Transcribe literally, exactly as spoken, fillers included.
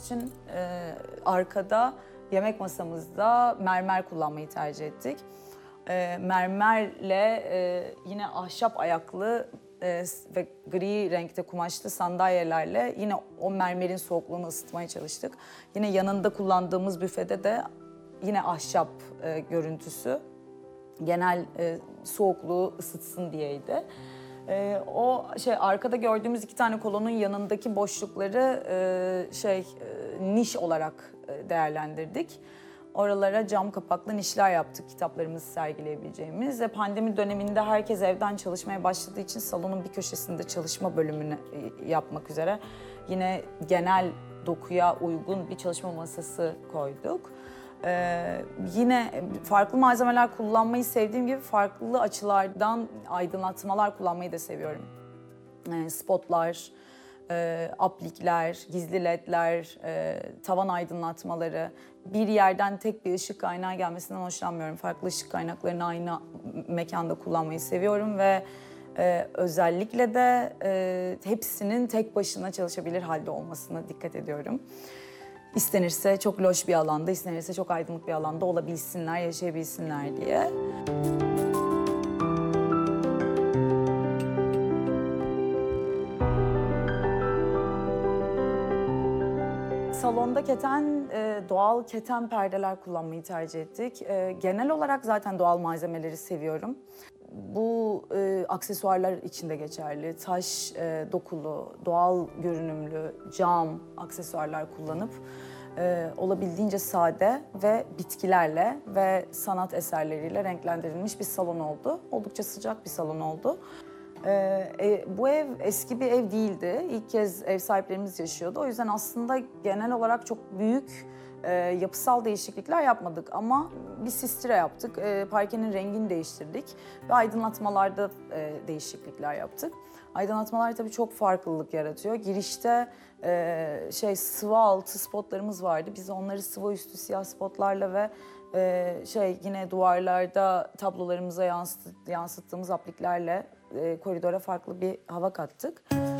için e, arkada yemek masamızda mermer kullanmayı tercih ettik. E, mermerle e, yine ahşap ayaklı e, ve gri renkte kumaşlı sandalyelerle yine o mermerin soğukluğunu ısıtmaya çalıştık. Yine yanında kullandığımız büfede de yine ahşap e, görüntüsü genel e, soğukluğu ısıtsın diyeydi. E, o şey arkada gördüğümüz iki tane kolonun yanındaki boşlukları e, şey e, niş olarak e, değerlendirdik. Oralara cam kapaklı nişler yaptık kitaplarımızı sergileyebileceğimiz ve pandemi döneminde herkes evden çalışmaya başladığı için salonun bir köşesinde çalışma bölümünü yapmak üzere yine genel dokuya uygun bir çalışma masası koyduk. Ee, yine farklı malzemeler kullanmayı sevdiğim gibi farklı açılardan aydınlatmalar kullanmayı da seviyorum. Ee, spotlar, e, aplikler, gizli ledler, e, tavan aydınlatmaları. Bir yerden tek bir ışık kaynağı gelmesinden hoşlanmıyorum. Farklı ışık kaynaklarını aynı mekanda kullanmayı seviyorum ve e, özellikle de e, hepsinin tek başına çalışabilir halde olmasına dikkat ediyorum. İstenirse çok loş bir alanda, istenirse çok aydınlık bir alanda olabilsinler, yaşayabilsinler diye. Salonda keten, e, doğal keten perdeler kullanmayı tercih ettik. E, genel olarak zaten doğal malzemeleri seviyorum. Bu e, aksesuarlar için de geçerli. Taş e, dokulu, doğal görünümlü, cam aksesuarlar kullanıp e, olabildiğince sade ve bitkilerle ve sanat eserleriyle renklendirilmiş bir salon oldu. Oldukça sıcak bir salon oldu. Ee, e, bu ev eski bir ev değildi. İlk kez ev sahiplerimiz yaşıyordu. O yüzden aslında genel olarak çok büyük e, yapısal değişiklikler yapmadık. Ama bir sistire yaptık. E, parkenin rengini değiştirdik. Ve aydınlatmalarda e, değişiklikler yaptık. Aydınlatmalar tabii çok farklılık yaratıyor. Girişte e, şey sıvı altı spotlarımız vardı. Biz onları sıvı üstü siyah spotlarla ve e, şey yine duvarlarda tablolarımıza yansıt, yansıttığımız apliklerle e, koridora farklı bir hava kattık.